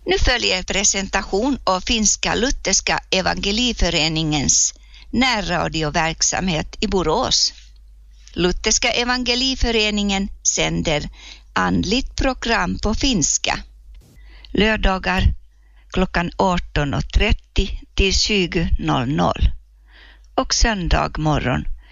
Nu följer presentation av Finska Lutherska Evangeliföreningens närradioverksamhet i Borås. Lutherska Evangeliföreningen sänder andligt program på finska. Lördagar klockan 18.30 till 20.00 och söndag morgon